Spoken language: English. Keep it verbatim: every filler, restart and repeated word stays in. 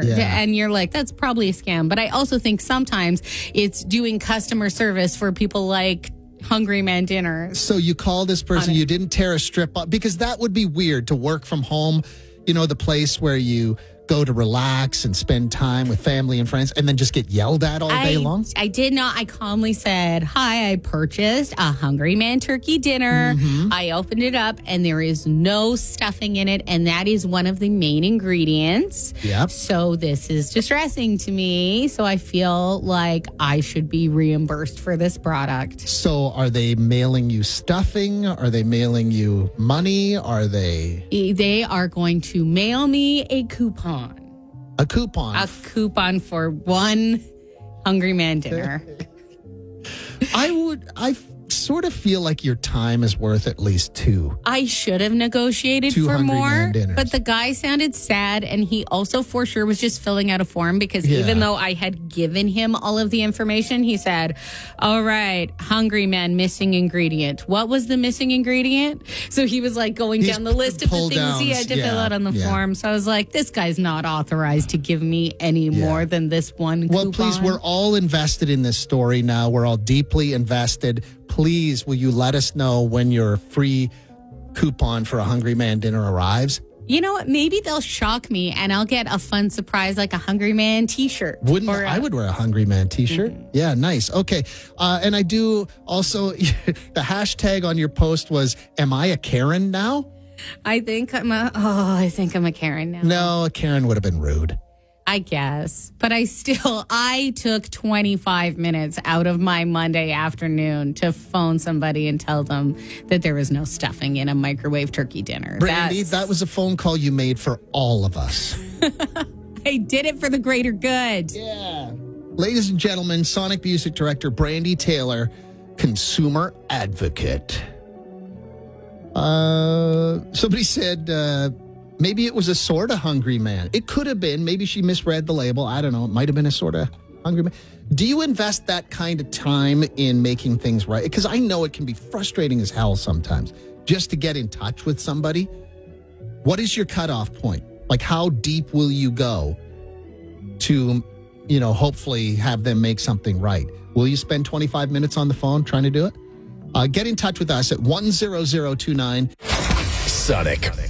Yeah. And you're like, that's probably a scam. But I also think sometimes it's doing customer service for people like Hungry Man Dinners. So you call this person, you didn't tear a strip up, because that would be weird to work from home, you know, the place where you go to relax and spend time with family and friends, and then just get yelled at all day I, long? I did not. I calmly said, hi, I purchased a Hungry Man turkey dinner. Mm-hmm. I opened it up and there is no stuffing in it. And that is one of the main ingredients. Yep. So this is distressing to me. So I feel like I should be reimbursed for this product. So are they mailing you stuffing? Are they mailing you money? Are they... They are going to mail me a coupon. A coupon? A coupon for one Hungry Man dinner. I would... I sort of feel like your time is worth at least two. I should have negotiated Two for Hungry more, Man dinners. but the guy sounded sad, and he also for sure was just filling out a form, because Yeah. even though I had given him all of the information, he said, all right, Hungry Man, missing ingredient. What was the missing ingredient? So he was like going He's down the list of the pull things he downs, had to yeah, fill out on the yeah. form. So I was like, this guy's not authorized to give me any Yeah. more than this one Well, coupon. please, we're all invested in this story now. We're all deeply invested. Please, will you let us know when your free coupon for a Hungry Man dinner arrives? You know what? Maybe they'll shock me and I'll get a fun surprise like a Hungry Man t-shirt. Wouldn't Or a- I would wear a Hungry Man t-shirt. Mm-hmm. Yeah, nice. Okay. Uh, and I do also, the hashtag on your post was, am I a Karen now? I think I'm a, oh, I think I'm a Karen now. No, a Karen would have been rude. I guess. But I still, I took twenty-five minutes out of my Monday afternoon to phone somebody and tell them that there was no stuffing in a microwave turkey dinner. Brandy, That's- that was a phone call you made for all of us. I did it for the greater good. Yeah. Ladies and gentlemen, Sonic Music Director Brandy Taylor, consumer advocate. Uh, somebody said uh, maybe it was a sort of Hungry Man. It could have been. Maybe she misread the label. I don't know. It might have been a sort of Hungry Man. Do you invest that kind of time in making things right? Because I know it can be frustrating as hell sometimes just to get in touch with somebody. What is your cutoff point? Like, how deep will you go to, you know, hopefully have them make something right? Will you spend twenty-five minutes on the phone trying to do it? Uh, get in touch with us at one zero zero two nine. Sonic